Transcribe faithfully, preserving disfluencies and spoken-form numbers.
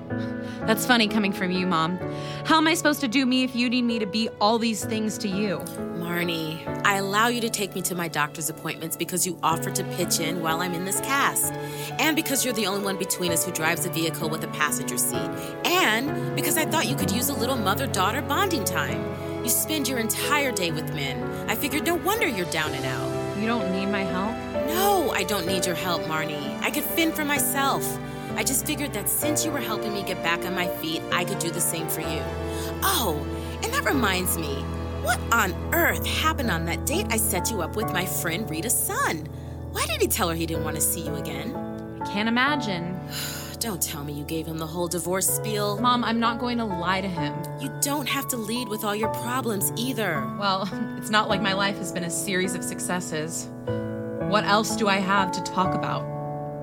That's funny coming from you, Mom. How am I supposed to do me if you need me to be all these things to you? Marnie, I allow you to take me to my doctor's appointments because you offered to pitch in while I'm in this cast. And because you're the only one between us who drives a vehicle with a passenger seat. And because I thought you could use a little mother-daughter bonding time. You spend your entire day with men. I figured no wonder you're down and out. You don't need my help? No, I don't need your help, Marnie. I could fend for myself. I just figured that since you were helping me get back on my feet, I could do the same for you. Oh, and that reminds me, what on earth happened on that date I set you up with my friend Rita's son? Why did he tell her he didn't want to see you again? I can't imagine. Don't tell me you gave him the whole divorce spiel. Mom, I'm not going to lie to him. You don't have to lead with all your problems either. Well, it's not like my life has been a series of successes. What else do I have to talk about?